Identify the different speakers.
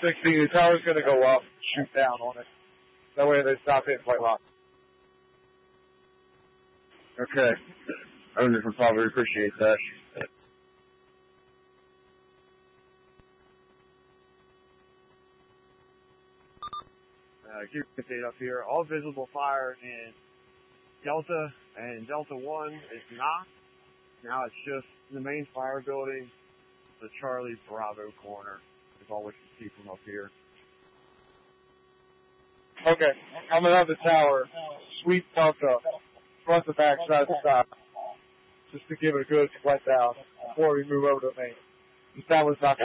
Speaker 1: 16, the tower's going to go up, shoot down on it. That way they stop hitting White Rock.
Speaker 2: Okay. Owners would probably appreciate that.
Speaker 3: Keep the date up here. All visible fire in Delta and Delta 1 is knocked. Now it's just in the main fire building, the Charlie Bravo corner is all we can see from up here.
Speaker 1: Okay, coming out the tower, sweep Delta, front to back, side to side, just to give it a good sweat down before we move over to main. That was not